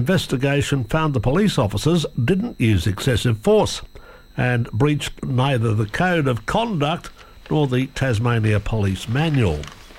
Investigation found the police officers didn't use excessive force and breached neither the Code of Conduct nor the Tasmania Police Manual.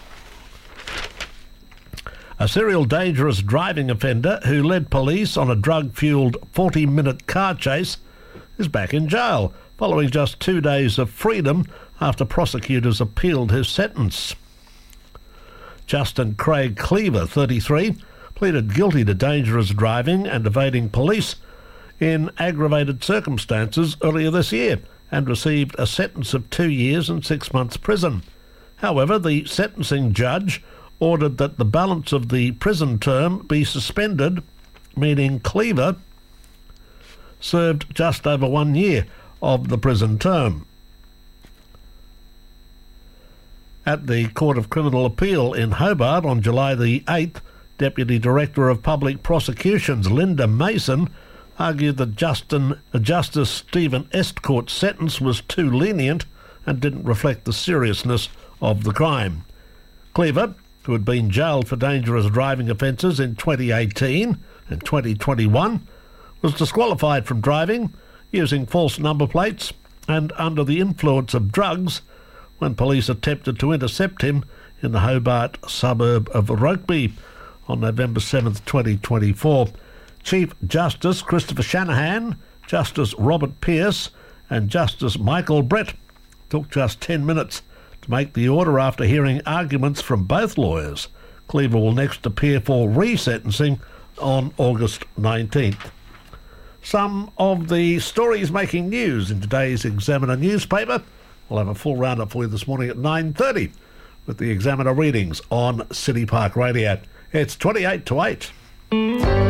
A serial dangerous driving offender who led police on a drug-fuelled 40-minute car chase is back in jail following just 2 days of freedom after prosecutors appealed his sentence. Justin Craig Cleaver, 33, pleaded guilty to dangerous driving and evading police in aggravated circumstances earlier this year and received a sentence of 2 years and 6 months prison. However, the sentencing judge ordered that the balance of the prison term be suspended, meaning Cleaver served just over 1 year of the prison term. At the Court of Criminal Appeal in Hobart on July the 8th, Deputy Director of Public Prosecutions Linda Mason argued that Justice Stephen Estcourt's sentence was too lenient and didn't reflect the seriousness of the crime. Cleaver, who had been jailed for dangerous driving offences in 2018 and 2021, was disqualified from driving, using false number plates and under the influence of drugs when police attempted to intercept him in the Hobart suburb of Rugby on November 7th, 2024. Chief Justice Christopher Shanahan, Justice Robert Pearce and Justice Michael Brett took just 10 minutes to make the order after hearing arguments from both lawyers. Cleaver will next appear for resentencing on August 19th. Some of the stories making news in today's Examiner newspaper. We'll have a full roundup for you this morning at 9:30 with the Examiner readings on City Park Radio. It's 28 to 8.